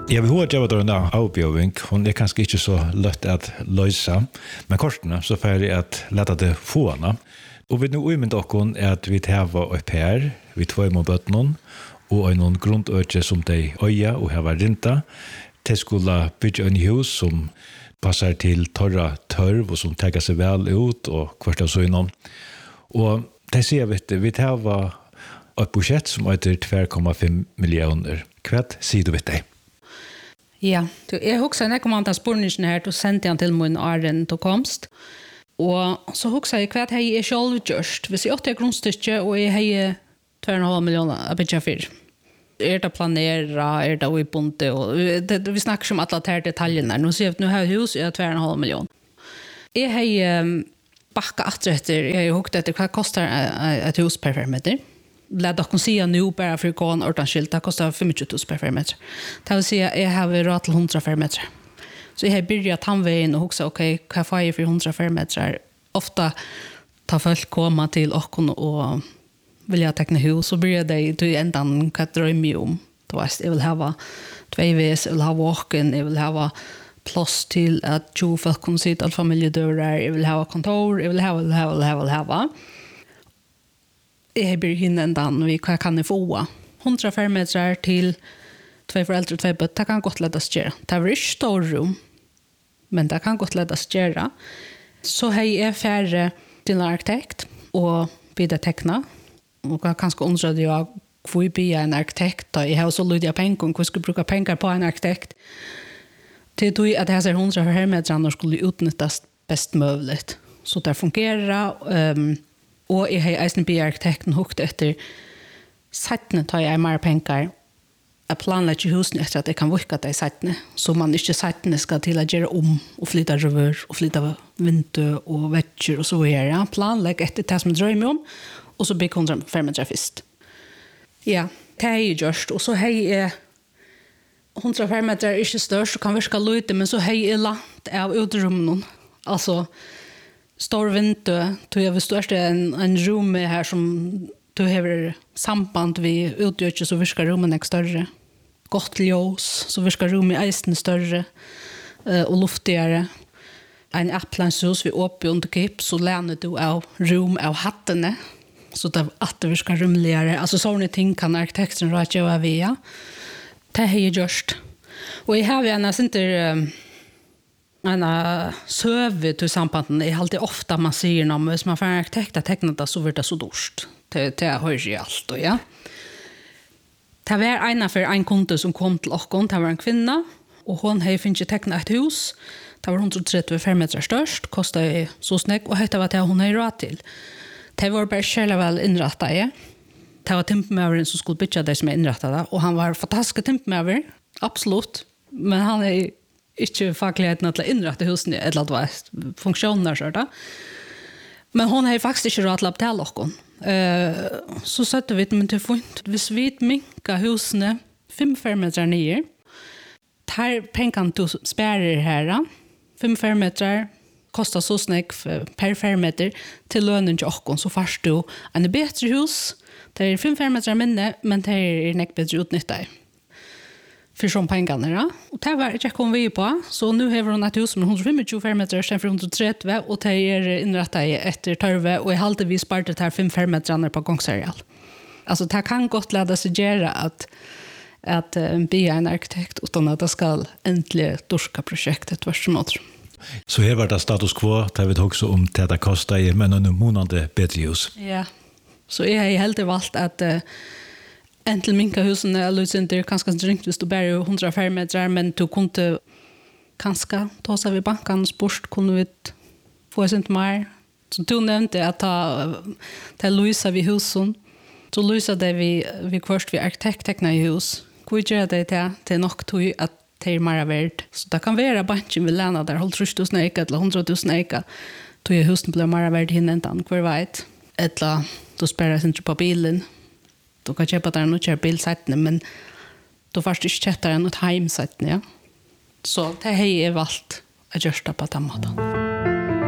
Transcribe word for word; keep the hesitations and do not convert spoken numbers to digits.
Jag vill höra att jag var då en avbjövning. Hon är kanske inte så lätt att lösa. Men kortna så får jag att låta det få henne. Och vi nu umynd okon är att vi har ett per, vi två i måbötnon, och en grundöke som de öja och har rinta. De skulle bygga en hus som passar till torra törv och som täcker sig väl ut och kvart av så innan. Och det ser vi att vi har ett budget som heter två komma fem miljoner. Kvart säger du vet det? Ja, jag huxar när jag kom an till spårningen här och sände han till min Arden till komst. Og så husker jeg hva jeg er selv gjørst. Hvis jeg åtte er grunnstyrke, og jeg har två komma fem millioner å bygge for. Er det planera, er det i bonde, og det, vi snakker om alle de detaljene. Nå sier vi, nå har jeg hus, jeg har två komma fem millioner. Jeg har um, bakket etter etter, jeg har hukket etter hva koster et hus per fermeter. La dere si nå bare for å gå en ordensskilt, det koster tjugofem tusen per fermeter. Det vil si at jeg har råd til hundra fermeter. Så jag har börjat tandvägen och också okej, okay, vad får jag för hundra fermeter? Ofta tar folk komma till och och vill jag teckna hus så börjar det till ändan vad drömmer om. Då är jag vill ha två vis, jag vill ha walk-in, jag vill ha plats till att två folk kan sitta all familjedörrar, jag vill ha kontor, jag vill ha, vill ha, vill ha, vill ha. Jag börjar hinna ändan vi vad kan ni få? hundra fermeter till två föräldrar och två barn, det kan gott lättas göra. Det är inte stor rum, men det kan gott lättas göra. Så har jag färre till en arkitekt och bidra teckna. Och jag kanske undrar att jag får bli en arkitekt. Jag har så lydiga pengar om jag ska bruka pengar på en arkitekt. Det är att det här hundra fermeter skulle utnyttjas bäst möjligt. Så det fungerar. Um, och jag har eisen bli arkitekten hukt efter sättene tar jag mer pengar att planlägga husen efter att det kan vika det i sättene. Så man inte sättene ska till att göra om och flytta röver och flytta vinter och vätcher och så vidare. Planlägga efter det som drömmer om och så blir hundra fermeter först. Ja, det är ju just. Och så är hundra fermeter är inte störst och kan virka lite, men så är lagt av utrummen. Alltså, stor vinter, då är vi störst en, en rum här som du har samband vi utgör så virkar rummen är större. Gott ljus så virkar rummen eisen större uh, och luftigare. En applänshus vi uppe under kip så lämnar du av rum av hattene så det att det virkar rumligare. Alltså sådana ting kan arkitekten rätt göra via. Det är ju just. Och jag har en inte um, en söv till sambanden. Det är alltid ofta man säger när man får en arkitekt att teckna det så blir det så dorst. Det, det hörs ju allt, ja. Det var en för en kunde som kom till oss. Det var en kvinna. Och hon hade finnit tecknat ett hus. Det var hundratrettio fermeter störst. Kostade så snäck. Och det var det hon hade råd till. Det var bara själva väl inrättade. Det var timpmöveren som skulle bygga det som är inrättade. Och han var fantastisk timpmöver. Absolut. Men han är inte fackligheten att inrätta husen. Eller att det var funktioner så där. Men hon har faktiskt inte råd att betala oss. Uh, så sätter vi men det får inte hvis vi minka husene fem fermeter nere tar pengarna du spärrar här fem fermeter kostar så snäck per fermeter till lönen till oss så fast du en bättre hus det är fem fermeter minne men det är näck bättre utnyttja för som pengarna ja? Och det var jag kom vi på så nu har hon ett hus med hundrafemtio fermeter sen för hundratrettio och det är inrättat efter tolv och i halvtid vi sparat det här fem fermeter på gångsareal. Alltså det kan gott lära sig göra att att uh, bli en arkitekt utan att det ska äntligen dorska projektet vart som åter. Så här var det status quo, det vet också om det det kostar men en månande bättre hus. Ja. Så jag har helt valt att uh, Entel minka husen är lite kanske drinkt hvis du bara hundra fermeter men du kunde kanske ta sig vid banken sport kunde vi få sent mer så du nämnde att ta ta Luisa vid husen så Luisa där vi vi först vi arkitekt teckna i hus kunde göra det till till nog till att det är mer värt så det kan vara banken vi lämnar där håll trust tusen eka eller hundra tusen eka då är husen blir mer värt hinnan kvar vet eller då spelar inte på bilen. Du kan köpa där och köra bilsättene, men då först inte köpa den och hemsättene, ja. Så det här är valt att göra på den måten.